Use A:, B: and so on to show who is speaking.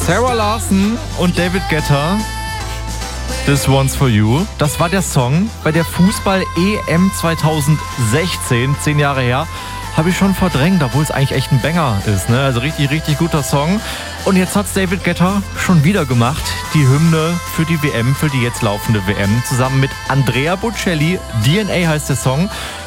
A: Sarah Larson und David Guetta. This One's For You. Das war der Song bei der Fußball-EM 2016, 10 Jahre her. Habe ich schon verdrängt, obwohl es eigentlich echt ein Banger ist. Ne? Also richtig, richtig guter Song. Und jetzt hat's David Guetta schon wieder gemacht. Die Hymne für die WM, für die jetzt laufende WM. Zusammen mit Andrea Bocelli. DNA heißt der Song.